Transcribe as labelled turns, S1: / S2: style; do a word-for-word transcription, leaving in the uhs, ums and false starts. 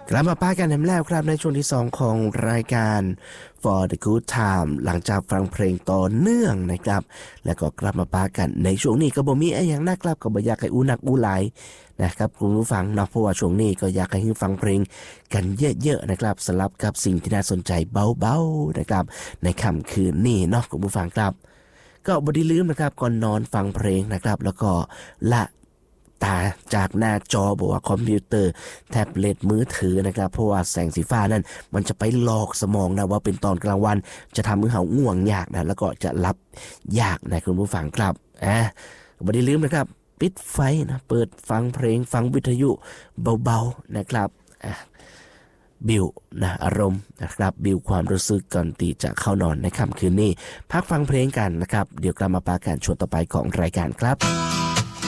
S1: กลับมาป้ากันแล้วครับในช่วงที่สองของรายการ For the Good Time หลังจากฟังเพลงต่อเนื่องนะครับแล้วก็กลับมาป้ากันในช่วงนี้ก็บ่มีอะไรอย่างน่ากลับก็บ่อยากให้อู้นักอู้หลายนะครับคุณผู้ฟังเนาะเพราะว่าช่วงนี้ก็อยากให้ฟังเพลงกันเยอะๆนะครับสลับกับสิ่งที่น่าสนใจเบาๆนะครับในค่ำคืนนี้เนาะคุณผู้ฟังครับก็บ่ได้ลืมนะครับก่อนนอนฟังเพลงนะครับแล้วก็ละตาจากหน้าจอบอกว่าคอมพิวเตอร์แท็บเล็ตมือถือนะครับเพราะว่าแสงสีฟ้านั้นมันจะไปหลอกสมองนะว่าเป็นตอนกลางวันจะทำให้เราง่วงยากนะแล้วก็จะหลับยากนะคุณผู้ฟังครับอ่ะบ่ได้ลืมนะครับปิดไฟนะเปิดฟังเพลงฟังวิทยุเบาๆนะครับอ่ะบิวนะอารมณ์นะครับบิวความรู้สึกก่อนตีจะเข้านอนในค่ำคืนนี้พักฟังเพลงกันนะครับเดี๋ยวกลับมาปากันช่วงต่อไปของรายการครับ